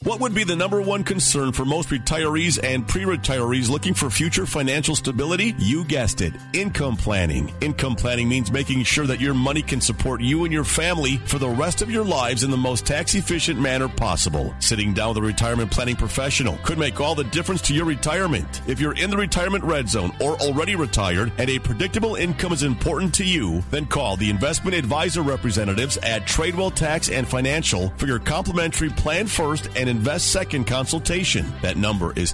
What would be the number one concern for most retirees and pre-retirees looking for future financial stability? You guessed it, income planning. Income planning means making sure that your money can support you and your family for the rest of your lives in the most tax-efficient manner possible. Sitting down with a retirement planning professional could make all the difference to your retirement. If you're in the retirement red zone or already retired and a predictable income is important to you, then call the investment advisor representatives at Tradewell Tax and Financial for your complimentary Plan First and Invest Second consultation. That number is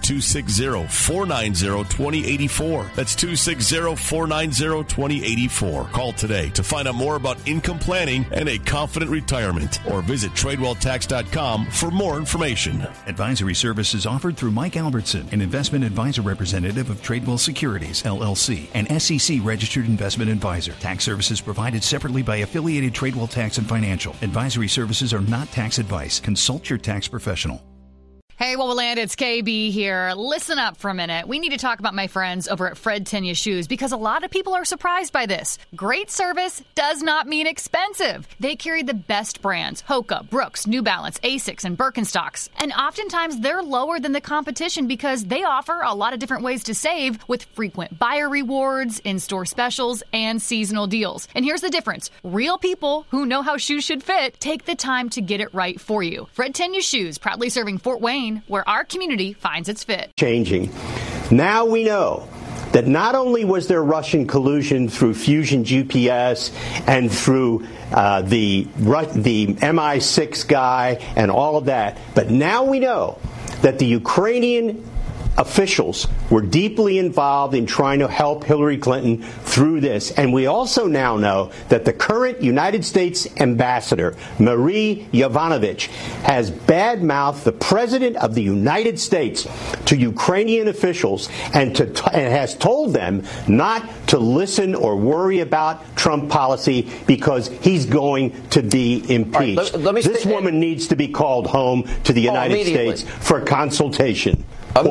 260-490-2084. That's 260-490-2084. Call today to find out more about income planning and a confident retirement, or visit TradewellTax.com for more information. Advisory services offered through Mike Albertson, an investment advisor representative of Tradewell Securities, LLC, an SEC-registered investment advisor. Tax services provided separately by affiliated Tradewell Tax and Financial. Advisory services are not tax advice. Consult your tax professional. Hey, Wowoland, it's KB here. Listen up for a minute. We need to talk about my friends over at Fred Tenya Shoes because a lot of people are surprised by this. Great service does not mean expensive. They carry the best brands: Hoka, Brooks, New Balance, Asics, and Birkenstocks. And oftentimes they're lower than the competition because they offer a lot of different ways to save with frequent buyer rewards, in-store specials, and seasonal deals. And here's the difference. Real people who know how shoes should fit take the time to get it right for you. Fred Tenya Shoes, proudly serving Fort Wayne, where our community finds its fit. Changing. Now we know that not only was there Russian collusion through Fusion GPS and through the MI6 guy and all of that, but now we know that the Ukrainian officials were deeply involved in trying to help Hillary Clinton through this. And we also now know that the current United States ambassador, Marie Yovanovitch, has badmouthed the President of the United States to Ukrainian officials and has told them not to listen or worry about Trump policy because he's going to be impeached. Right, this woman needs to be called home to the United States for consultation.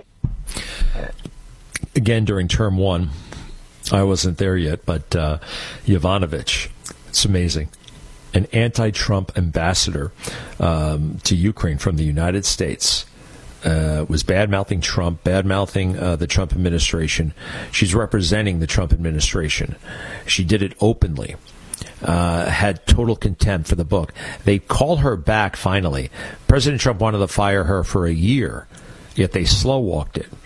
Again, during term one, I wasn't there yet, but Yovanovitch, it's amazing. An anti-Trump ambassador to Ukraine from the United States was bad-mouthing Trump, bad-mouthing the Trump administration. She's representing the Trump administration. She did it openly. Had total contempt for the book. They called her back finally. President Trump wanted to fire her for a year, yet they slow-walked it.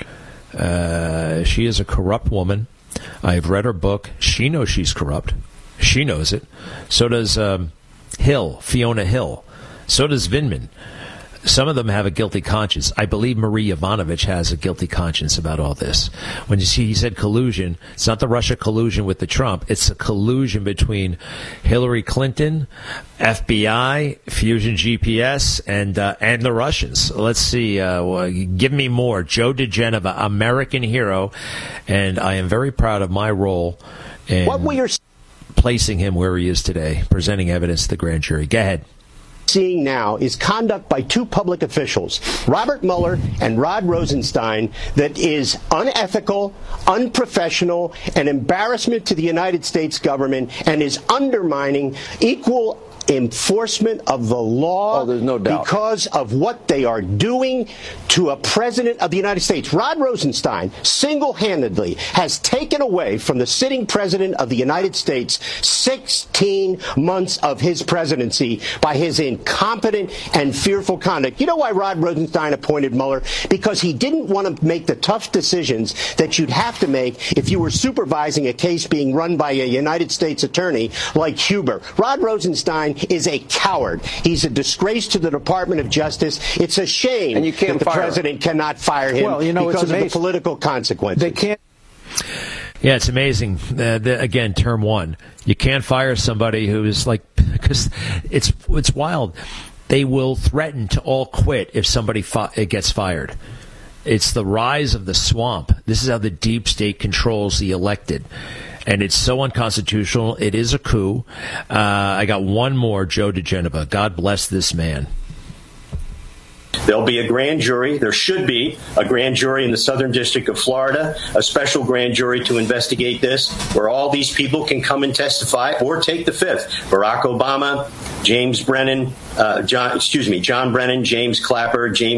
She is a corrupt woman. I've read her book. She knows she's corrupt. She knows it. So does Fiona Hill. So does Vindman. Some of them have a guilty conscience. I believe Marie Yovanovitch has a guilty conscience about all this. When he said collusion, it's not the Russia collusion with the Trump. It's a collusion between Hillary Clinton, FBI, Fusion GPS, and the Russians. Let's see. Give me more. Joe DeGenova, American hero. And I am very proud of my role in placing him where he is today, presenting evidence to the grand jury. Go ahead. Seeing now is conduct by two public officials, Robert Mueller and Rod Rosenstein, that is unethical, unprofessional, an embarrassment to the United States government, and is undermining equal enforcement of the law there's no doubt. Because of what they are doing to a president of the United States. Rod Rosenstein single-handedly has taken away from the sitting president of the United States 16 months of his presidency by his incompetent and fearful conduct. You know why Rod Rosenstein appointed Mueller? Because he didn't want to make the tough decisions that you'd have to make if you were supervising a case being run by a United States attorney like Huber. Rod Rosenstein is a coward. He's a disgrace to the Department of Justice. It's a shame and you can't that the president cannot fire him because of the political consequences. They can't. Yeah, it's amazing. Again, term one. You can't fire somebody who is like, because it's wild. They will threaten to all quit if somebody gets fired. It's the rise of the swamp. This is how the deep state controls the elected. And it's so unconstitutional. It is a coup. I got one more, Joe DeGenova. God bless this man. There'll be a grand jury. There should be a grand jury in the Southern District of Florida, a special grand jury to investigate this, where all these people can come and testify or take the fifth. Barack Obama, John Brennan, James Clapper, James